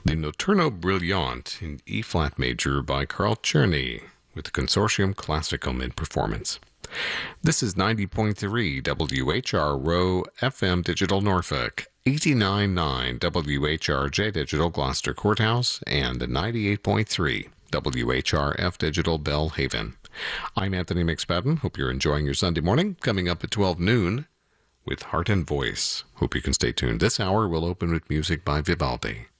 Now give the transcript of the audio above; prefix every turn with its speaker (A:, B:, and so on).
A: the Notturno Brillante in E-flat major by Carl Czerny with the Consortium Classical mid-performance. This is 90.3 WHR Row FM Digital Norfolk, 89.9 WHRJ Digital Gloucester Courthouse, and 98.3 WHRF Digital Bellhaven. I'm Anthony McSpadden. Hope you're enjoying your Sunday morning. Coming up at 12 noon with Heart and Voice. Hope you can stay tuned. This hour will open with music by Vivaldi.